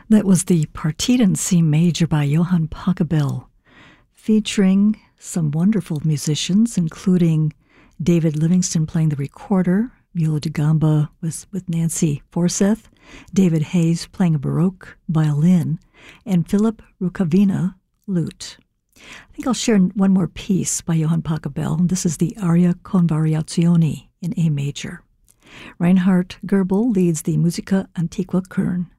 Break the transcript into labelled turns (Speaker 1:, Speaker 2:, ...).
Speaker 1: That was the Partita in C major by Johann Pachelbel, featuring some wonderful musicians, including David Livingston playing the recorder, viola da gamba with Nancy Forseth, David Hayes playing a Baroque violin, and Philip Rukavina lute. I think I'll share one more piece by Johann Pachelbel, and this is the Aria con Variazioni in A major. Reinhard Goebel leads the Musica Antiqua Kern.